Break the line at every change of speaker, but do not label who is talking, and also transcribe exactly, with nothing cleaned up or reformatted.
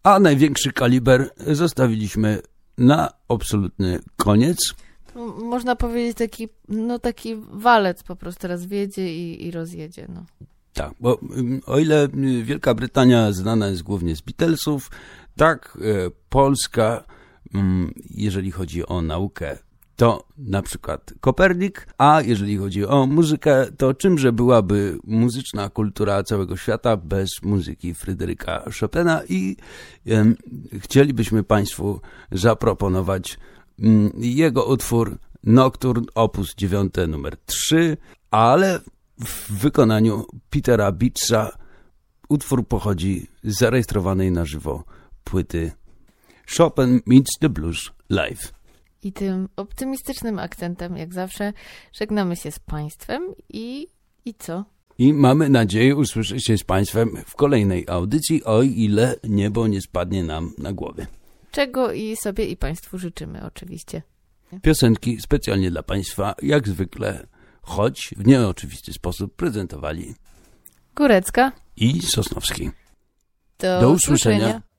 a największy kaliber zostawiliśmy na absolutny koniec.
Można powiedzieć taki, no taki walec po prostu raz wjedzie i, i rozjedzie. No.
Tak, bo o ile Wielka Brytania znana jest głównie z Beatlesów, tak Polska, jeżeli chodzi o naukę, to na przykład Kopernik, a jeżeli chodzi o muzykę, to czymże byłaby muzyczna kultura całego świata bez muzyki Fryderyka Chopina i um, chcielibyśmy Państwu zaproponować um, jego utwór Nocturne opus dziewięć numer trzy, ale w wykonaniu Petera Beatsa. Utwór pochodzi z zarejestrowanej na żywo płyty Chopin Meets the Blues Live.
I tym optymistycznym akcentem, jak zawsze, żegnamy się z Państwem i, i co?
I mamy nadzieję usłyszeć się z Państwem w kolejnej audycji, o ile niebo nie spadnie nam na głowy.
Czego i sobie i Państwu życzymy oczywiście.
Piosenki specjalnie dla Państwa, jak zwykle, choć w nieoczywisty sposób prezentowali
Górecka
i Sosnowski.
Do,
Do usłyszenia.
usłyszenia.